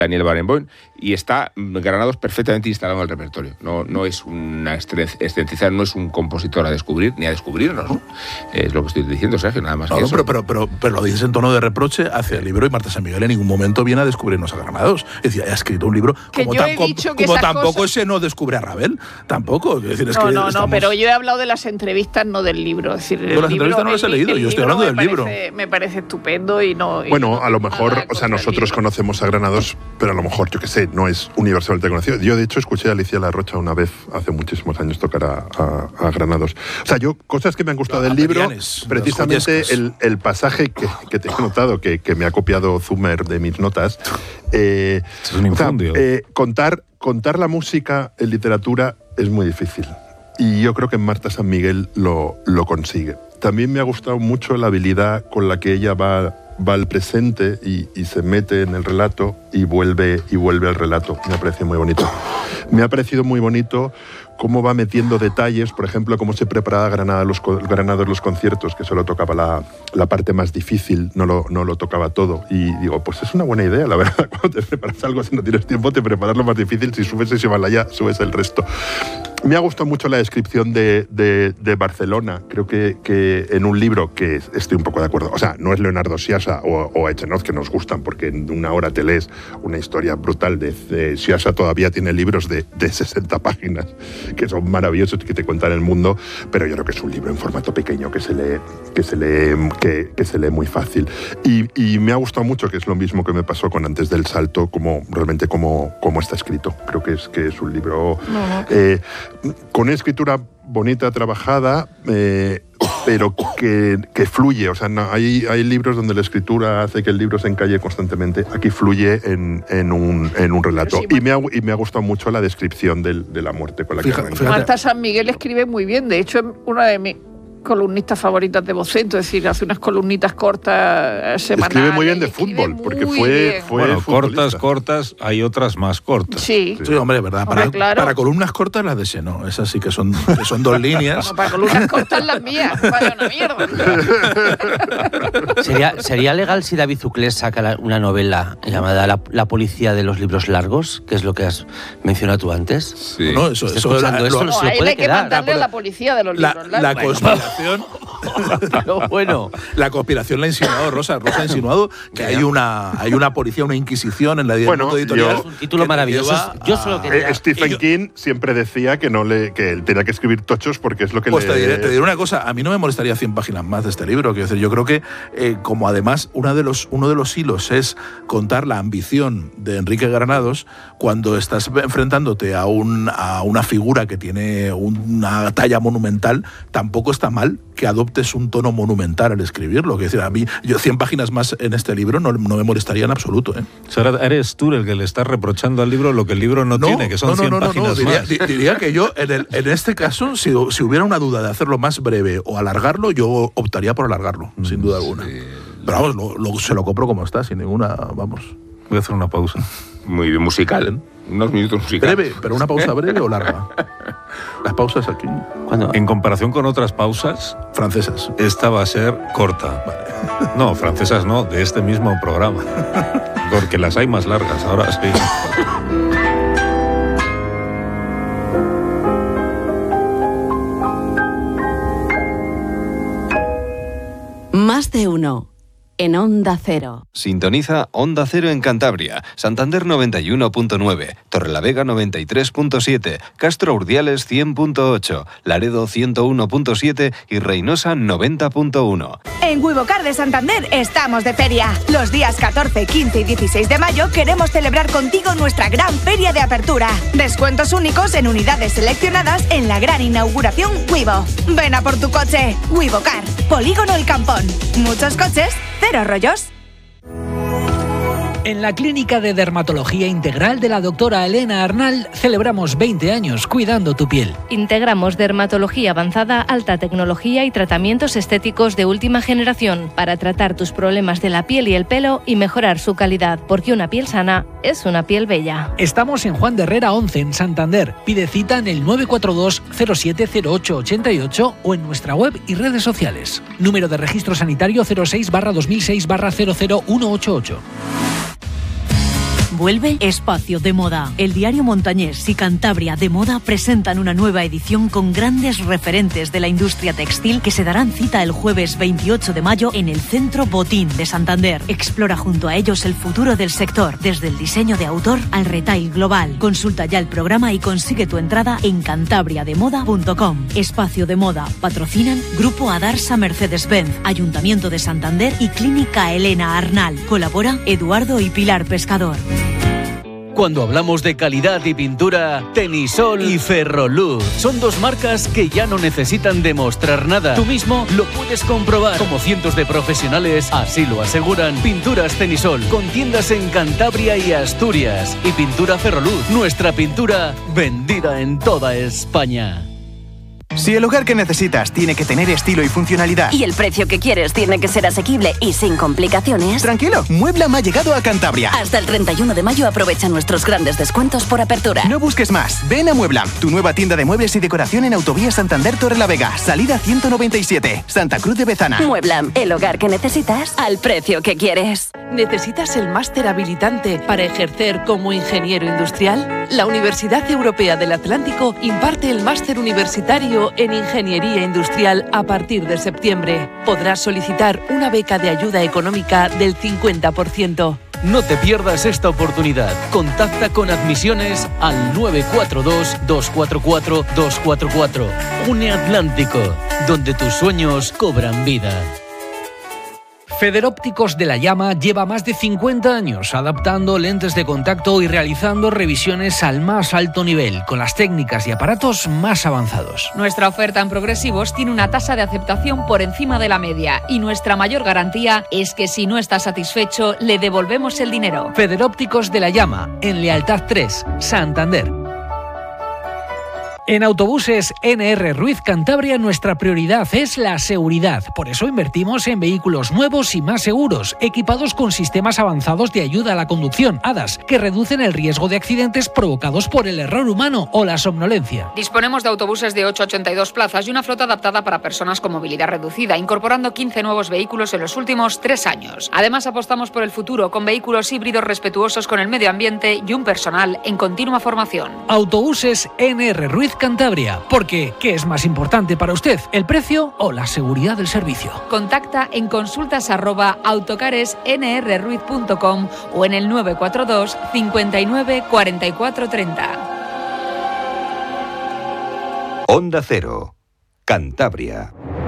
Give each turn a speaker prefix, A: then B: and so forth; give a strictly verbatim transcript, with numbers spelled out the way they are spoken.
A: Daniel Barenboim, y está Granados perfectamente instalado en el repertorio. No, no es una excentricidad, no es un compositor a descubrir, ni a descubrirnos, ¿no? Es lo que estoy diciendo, Sergio, nada más
B: no,
A: que
B: no,
A: eso.
B: Pero, pero, pero, pero lo dices en tono de reproche hacia el libro, y Marta San Miguel en ningún momento viene a descubrirnos a Granados. Es decir, ha escrito un libro
C: que
B: como,
C: yo
B: tan,
C: he dicho que
B: como
C: esas
B: tampoco
C: cosas...
B: ese no descubre a Ravel, tampoco. Es decir, es
C: no,
B: que
C: no,
B: estamos...
C: no, pero yo he hablado de las entrevistas, no del libro. Es decir,
B: yo las
C: libro,
B: entrevistas no las he leído, yo estoy hablando del
C: me
B: libro.
C: Parece, me parece estupendo y no... Y
D: bueno,
C: no,
D: a lo mejor, o sea, nosotros conocemos a Granados, pero a lo mejor, yo qué sé, no es universalmente conocido. Yo, de hecho, escuché a Alicia La Rocha una vez, hace muchísimos años, tocar a, a, a Granados. O sea, yo, cosas que me han gustado del libro, precisamente el, el pasaje que, que te he notado, que, que me ha copiado Zumer de mis notas, eh,
E: es un infundio.
D: O sea, eh, contar, contar la música en literatura es muy difícil. Y yo creo que Marta San Miguel lo, lo consigue. También me ha gustado mucho la habilidad con la que ella va, va al presente y, y se mete en el relato y vuelve, y vuelve al relato. Me ha parecido muy bonito. Me ha parecido muy bonito cómo va metiendo detalles, por ejemplo, cómo se preparaba Granada los, Granados los conciertos, que solo tocaba la, la parte más difícil, no lo, no lo tocaba todo. Y digo, pues es una buena idea, la verdad, cuando te preparas algo, si no tienes tiempo, te preparas lo más difícil, si subes ese Himalaya, subes el resto. Me ha gustado mucho la descripción de, de, de Barcelona. Creo que, que en un libro que estoy un poco de acuerdo, o sea, no es Leonardo Sciascia o, o Echenoz que nos gustan, porque en una hora te lees una historia brutal de, de Sciascia. Todavía tiene libros de, de sesenta páginas que son maravillosos, que te cuentan el mundo, pero yo creo que es un libro en formato pequeño que se lee, que se lee, que, que se lee muy fácil. Y, y me ha gustado mucho, que es lo mismo que me pasó con Antes del Salto, como realmente como, como está escrito. Creo que es, que es un libro
C: no.
D: eh, con una escritura bonita, trabajada, eh, pero que, que fluye. O sea, no, hay, hay libros donde la escritura hace que el libro se encalle constantemente. Aquí fluye en, en, un, en un relato. Sí, y, me ha, y me ha gustado mucho la descripción del, de la muerte con la
B: Fíjate,
D: que...
B: fíjate.
C: Marta San Miguel escribe muy bien. De hecho, es una de mis columnistas favoritas de Vocento, es decir, hace unas columnitas cortas semanales.
D: Escribe muy bien de fútbol, porque fue, fue
E: bueno,
D: futbolista.
E: cortas, cortas, hay otras más cortas.
C: Sí,
B: sí hombre, ¿verdad?
C: Hombre,
B: para,
C: claro.
B: para columnas cortas las de Xenó, esas sí que son, que son dos líneas.
C: No, para columnas cortas las mías, vaya una mierda.
F: ¿Sería, ¿Sería legal si David Zuclés saca la, una novela llamada la, la policía de los libros largos, que es lo que has mencionado tú antes?
A: Sí.
B: No, eso, eso
F: escuchando
B: la,
F: esto,
B: lo,
F: no,
C: No,
F: se lo
C: ahí
F: puede
C: hay que
F: quedar.
C: mandarle a la policía de los
B: la,
C: libros
B: la
C: largos.
B: conspiración.
F: Pero bueno.
B: La conspiración la ha insinuado Rosa. Rosa ha insinuado que hay una, hay una policía, una inquisición en la
D: Bueno,
B: mundo editorial.
D: yo-
F: Es un título maravilloso. Yo solo quería...
D: Eh, Stephen
B: yo-
D: King siempre decía que no le que él tenía que escribir tochos porque es lo que
B: Pues
D: le...
B: te diré, te diré una cosa, a mí no me molestaría cien páginas más de este libro. Quiero decir, yo creo que eh, como además una de los, uno de los hilos es contar la ambición de Enrique Granados, cuando estás enfrentándote a, un, a una figura que tiene una talla monumental, tampoco está mal que adoptes un tono monumental al escribirlo. Quiero decir, a mí, yo cien páginas más en este libro no, no me molestaría en absoluto. ¿eh?
E: O sea, eres tú el que le estás reprochando al libro lo que el libro no, tiene, que son
B: no, no,
E: cien
B: no, no,
E: páginas
B: no. Diría,
E: más.
B: di- diría que yo, en, el, en este caso, si, si hubiera una duda de hacerlo más breve o alargarlo, yo optaría por alargarlo, mm, sin duda alguna.
A: Sí.
B: Pero vamos, lo, lo- se lo compro como está, sin ninguna, vamos.
E: Voy a hacer una pausa.
A: Muy bien, musical, ¿eh? Unos minutos musicales.
B: Breve, pero una pausa breve o larga. Las pausas aquí,
F: ¿Cuándo?
E: En comparación con otras pausas,
B: francesas.
E: esta va a ser corta. No, francesas no, de este mismo programa. Porque las hay más largas, ahora sí.
G: Más de uno. En Onda Cero.
H: Sintoniza Onda Cero en Cantabria, Santander noventa y uno punto nueve, Torrelavega noventa y tres punto siete, Castro Urdiales cien punto ocho, Laredo ciento uno punto siete y Reynosa noventa punto uno.
I: En Wivocar de Santander estamos de feria. Los días catorce, quince y dieciséis de mayo queremos celebrar contigo nuestra gran feria de apertura. Descuentos únicos en unidades seleccionadas en la gran inauguración Wivo. Ven a por tu coche. Wivocar, Polígono El Campón. Muchos coches, cero rollos.
J: En la Clínica de Dermatología Integral de la doctora Elena Arnal celebramos veinte años cuidando tu piel.
K: Integramos dermatología avanzada, alta tecnología y tratamientos estéticos de última generación para tratar tus problemas de la piel y el pelo y mejorar su calidad, porque una piel sana es una piel bella.
J: Estamos en Juan de Herrera once en Santander. Pide cita en el nueve cuatro dos cero siete cero ocho ocho ocho o en nuestra web y redes sociales. Número de registro sanitario cero seis barra dos mil seis barra cero cero uno ocho ocho.
L: Vuelve Espacio de Moda. El diario Montañés y Cantabria de Moda presentan una nueva edición con grandes referentes de la industria textil que se darán cita el jueves veintiocho de mayo en el Centro Botín de Santander. Explora junto a ellos el futuro del sector, desde el diseño de autor al retail global. Consulta ya el programa y consigue tu entrada en cantabria de moda punto com. Espacio de Moda. Patrocinan Grupo Adarsa Mercedes-Benz, Ayuntamiento de Santander y Clínica Elena Arnal. Colabora Eduardo y Pilar Pescador.
M: Cuando hablamos de calidad y pintura, Tenisol y Ferroluz son dos marcas que ya no necesitan demostrar nada. Tú mismo lo puedes comprobar, como cientos de profesionales así lo aseguran. Pinturas Tenisol, con tiendas en Cantabria y Asturias. Y pintura Ferroluz, nuestra pintura vendida en toda España.
N: Si el hogar que necesitas tiene que tener estilo y funcionalidad,
O: y el precio que quieres tiene que ser asequible y sin complicaciones,
N: tranquilo, Mueblam ha llegado a Cantabria.
O: Hasta el treinta y uno de mayo aprovecha nuestros grandes descuentos por apertura.
N: No busques más, ven a Mueblam, tu nueva tienda de muebles y decoración en Autovía Santander Torrelavega, salida ciento noventa y siete, Santa Cruz de Bezana.
O: Mueblam, el hogar que necesitas al precio que quieres.
P: ¿Necesitas el máster habilitante para ejercer como ingeniero industrial? La Universidad Europea del Atlántico imparte el máster universitario en Ingeniería Industrial a partir de septiembre. Podrás solicitar una beca de ayuda económica del cincuenta por ciento.
M: No te pierdas esta oportunidad. Contacta con admisiones al nueve cuatro dos, dos cuatro cuatro, dos cuatro cuatro. Une Atlántico, donde tus sueños cobran vida.
J: Federópticos de la Llama lleva más de cincuenta años adaptando lentes de contacto y realizando revisiones al más alto nivel, con las técnicas y aparatos más avanzados.
Q: Nuestra oferta en progresivos tiene una tasa de aceptación por encima de la media y nuestra mayor garantía es que si no está satisfecho, le devolvemos el dinero.
J: Federópticos de la Llama, en Lealtad tres, Santander. En Autobuses N R Ruiz Cantabria nuestra prioridad es la seguridad. Por eso invertimos en vehículos nuevos y más seguros, equipados con sistemas avanzados de ayuda a la conducción, A D A S, que reducen el riesgo de accidentes provocados por el error humano o la somnolencia.
Q: Disponemos de autobuses de ocho a ochenta y dos plazas y una flota adaptada para personas con movilidad reducida, incorporando quince nuevos vehículos en los últimos tres años. Además, apostamos por el futuro con vehículos híbridos respetuosos con el medio ambiente y un personal en continua formación.
J: Autobuses N R Ruiz Cantabria, porque ¿qué es más importante para usted, el precio o la seguridad del servicio?
Q: Contacta en consultas arroba autocares n r ruiz punto com o en el nueve cuatro dos, cincuenta y nueve, cuarenta y cuatro, treinta.
R: Onda Cero, Cantabria.